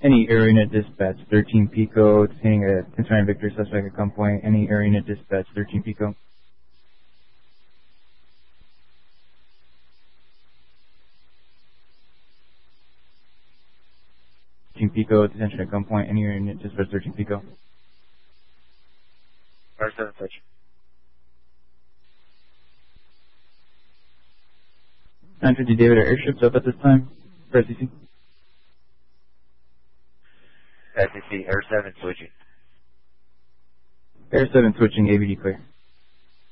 Any area unit dispatch 13 Pico, detaining a concerned Victor suspect at gunpoint. Any area unit dispatch 13 Pico. 13 Pico, detention at gunpoint. Any area unit dispatch 13 Pico. R7 touch. 950 David, are airships up at this time for SEC? SEC, Air 7 switching. Air 7 switching, AVD clear.